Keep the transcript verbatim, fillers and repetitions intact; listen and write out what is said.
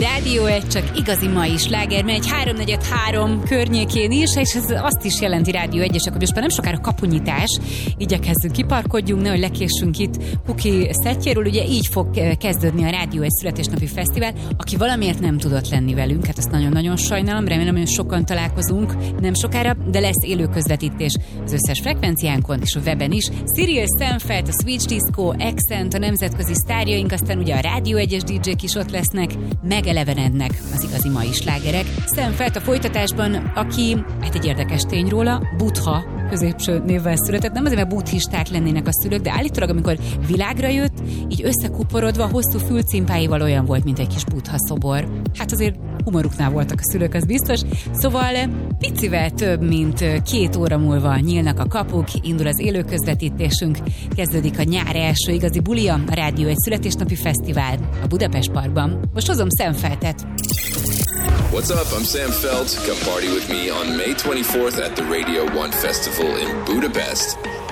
Rádió egy, csak igazi mai sláger, megy háromnegyed három környékén is, és ez azt is jelenti Rádió egy, és akkor most már nem sokára kapunyítás, igyekezzünk, kiparkodjunk, nehogy lekéssünk itt Kuki szettjéről, ugye így fog kezdődni a Rádió egy születésnapi fesztivál. Aki valamiért nem tudott lenni velünk, hát ezt nagyon-nagyon sajnálom, remélem, hogy sokan találkozunk nem sokára, de lesz élő közvetítés az összes frekvenciánkon és a weben is. Cyril Seinfeld, a Switch Disco, Accent, a nemzetközi sztárjaink, aztán ugye a Rádió egyes dé dzsék is ott lesznek, megelevenednek az igazi mai slágerek. Seinfeld a folytatásban, aki, hát egy érdekes tény róla, Buddha középső névvel született, nem azért, mert buddhisták lennének a szülők, de állítólag, amikor világra jött, így összekuporodva, hosszú fülcimpáival olyan volt, mint egy kis Buddha szobor. Hát azért humoruknál voltak a szülők, az biztos. Szóval picivel több, mint két óra múlva nyílnak a kapuk, indul az élő közvetítésünk, kezdődik a nyár első igazi bulia, a Rádió egy születésnapi fesztivál a Budapest Parkban. Most hozom Seinfeldet. What's up? I'm Sam Feld. Come party with me on May twenty-fourth at the Radio one Festival in Budapest.